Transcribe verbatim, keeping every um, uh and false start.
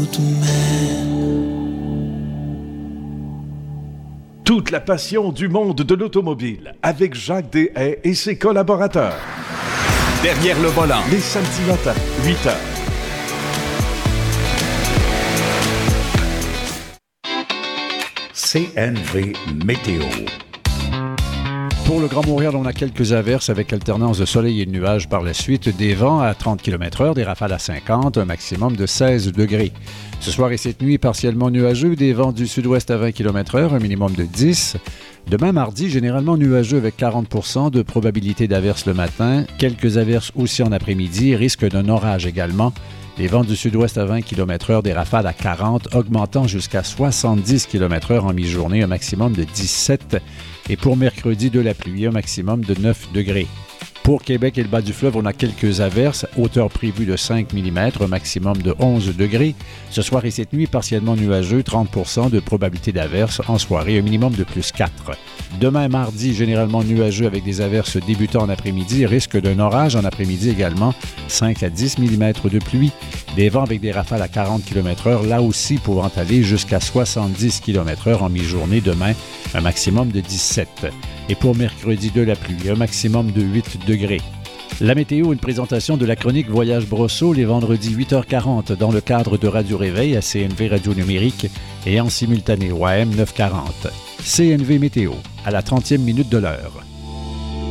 te mène. Toute la passion du monde de l'automobile avec Jacques Deshaies et ses collaborateurs. Derrière le volant. Les samedis matins, huit heures. C N V Météo. Pour le Grand Montréal, on a quelques averses avec alternance de soleil et de nuages par la suite, des vents à trente kilomètres heure, des rafales à cinquante, un maximum de seize degrés. Ce soir et cette nuit, partiellement nuageux, des vents du sud-ouest à vingt kilomètres heure, un minimum de dix. Demain, mardi, généralement nuageux avec quarante pour cent de probabilité d'averses le matin, quelques averses aussi en après-midi, risque d'un orage également. Les vents du sud-ouest à vingt kilomètres heure, des rafales à quarante, augmentant jusqu'à soixante-dix kilomètres heure en mi-journée, un maximum de dix-sept. Et pour mercredi, de la pluie, un maximum de neuf degrés. Pour Québec et le bas du fleuve, on a quelques averses, hauteur prévue de cinq millimètres, un maximum de onze degrés. Ce soir et cette nuit, partiellement nuageux, trente pour cent de probabilité d'averses en soirée, un minimum de plus quatre. Demain, mardi, généralement nuageux avec des averses débutant en après-midi, risque d'un orage en après-midi également, cinq à dix millimètres de pluie. Des vents avec des rafales à quarante kilomètres heure, là aussi pouvant aller jusqu'à soixante-dix kilomètres heure en mi-journée demain, un maximum de dix-sept. Et pour mercredi, de la pluie, un maximum de huit degrés. La météo, une présentation de la chronique Voyage Brosseau les vendredis huit heures quarante dans le cadre de Radio Réveil à C N V Radio Numérique et en simultané au A M neuf cent quarante. C N V Météo, à la trentième minute de l'heure.